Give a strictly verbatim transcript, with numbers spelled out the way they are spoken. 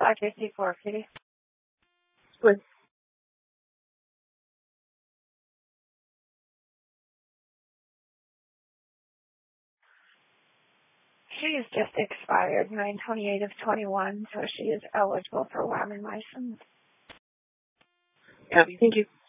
five fifty-four, Kitty. Good. She is just expired, nine twenty-eight of twenty-one, so she is eligible for WAMI license. Yeah, thank you.